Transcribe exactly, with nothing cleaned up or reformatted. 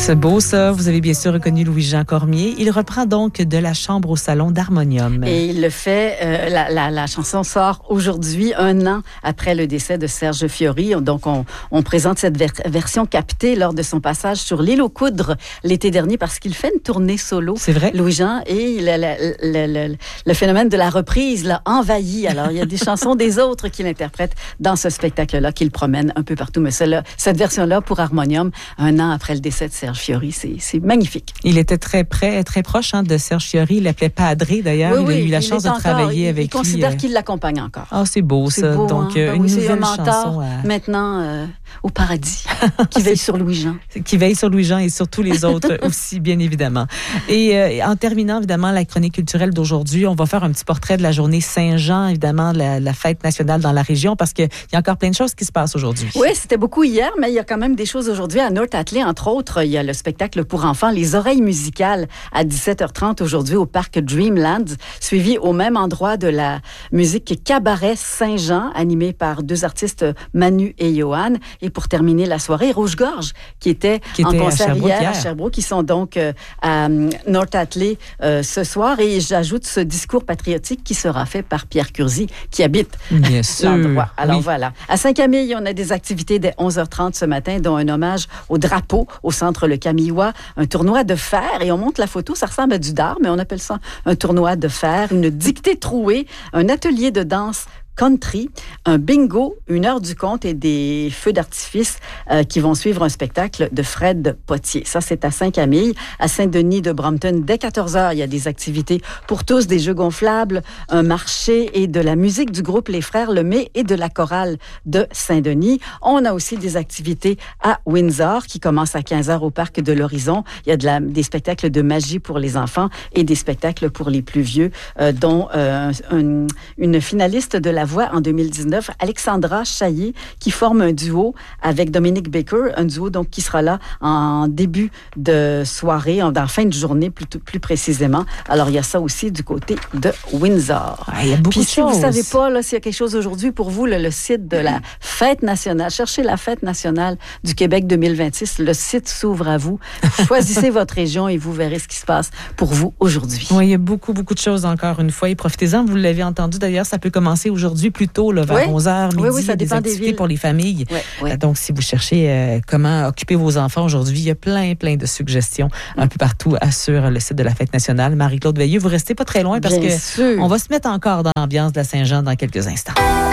C'est beau ça, vous avez bien sûr reconnu Louis-Jean Cormier. Il reprend donc de la chambre au salon d'Harmonium. Et il le fait, euh, la, la, la chanson sort aujourd'hui, un an après le décès de Serge Fiori. Donc on, on présente cette ver- version captée lors de son passage sur l'île aux Coudres l'été dernier parce qu'il fait une tournée solo. C'est vrai. Louis-Jean, et le, le, le, le, le phénomène de la reprise l'a envahi. Alors il y a des chansons des autres qu'il interprète dans ce spectacle-là, qu'il promène un peu partout. Mais celle-là, cette version-là pour Harmonium, un an après le décès de Serge Fiori, c'est, c'est magnifique. Il était très près, très proche hein, de Serge Fiori. Il l'appelait Padré, d'ailleurs. Oui, oui, il a eu la chance de encore, travailler il, avec il considère lui. qu'il l'accompagne encore. Ah, oh, c'est beau, c'est ça. Beau, Donc, hein? euh, ben une oui, nouvelle c'est un mentor, chanson. À... maintenant, euh, au paradis, qui veille sur Louis-Jean. Qui veille sur Louis-Jean et sur tous les autres aussi, bien évidemment. Et euh, en terminant, évidemment, la chronique culturelle d'aujourd'hui, on va faire un petit portrait de la journée Saint-Jean, évidemment, la, la fête nationale dans la région, parce qu'il y a encore plein de choses qui se passent aujourd'hui. Oui, c'était beaucoup hier, mais il y a quand même des choses aujourd'hui. À North Atlee, entre autres, il y a le spectacle pour enfants, Les Oreilles musicales, à dix-sept heures trente aujourd'hui au parc Dreamland, suivi au même endroit de la musique Cabaret Saint-Jean, animée par deux artistes, Manu et Johan. Et pour terminer la soirée, Rouge-Gorge, qui était, qui était en concert hier, hier à Sherbrooke, qui sont donc euh, à North Atlee euh, ce soir. Et j'ajoute ce discours patriotique qui sera fait par Pierre Curzi, qui habite Bien sûr. l'endroit. Alors oui. voilà. À Saint-Camille, on a des activités dès onze heures trente ce matin, dont un hommage au drapeau au centre Le Camillois, un tournoi de fer, et on montre la photo, ça ressemble à du dard, mais on appelle ça un tournoi de fer, une dictée trouée, un atelier de danse country, un bingo, une heure du conte et des feux d'artifice euh, qui vont suivre un spectacle de Fred Potier. Ça, c'est à Saint-Camille. À Saint-Denis de Brompton, dès quatorze heures, il y a des activités pour tous, des jeux gonflables, un marché et de la musique du groupe Les Frères Lemay et de la chorale de Saint-Denis. On a aussi des activités à Windsor qui commencent à quinze heures au parc de l'Horizon. Il y a de la, des spectacles de magie pour les enfants et des spectacles pour les plus vieux, euh, dont euh, un, une finaliste de la voix en deux mille dix-neuf, Alexandra Chaillé, qui forme un duo avec Dominique Baker, un duo donc qui sera là en début de soirée, en, en fin de journée plus, plus précisément. Alors il y a ça aussi du côté de Windsor. Ah, il y a beaucoup Puis de si choses. vous savez pas là s'il y a quelque chose aujourd'hui pour vous, là, le site de la Fête nationale, cherchez la Fête nationale du Québec deux mille vingt-six, le site s'ouvre à vous. Choisissez votre région et vous verrez ce qui se passe pour vous aujourd'hui. Oui, il y a beaucoup, beaucoup de choses encore une fois et profitez-en. Vous l'avez entendu d'ailleurs, ça peut commencer aujourd'hui plus tôt, là, vers oui. onze heures, midi, oui, oui, ça des dépend activités des villes. pour les familles. Oui, oui. Donc, si vous cherchez euh, comment occuper vos enfants aujourd'hui, il y a plein, plein de suggestions mm. un peu partout sur le site de la Fête nationale. Marie-Claude Veilleux, vous restez pas très loin parce Bien que sûr. on va se mettre encore dans l'ambiance de la Saint-Jean dans quelques instants.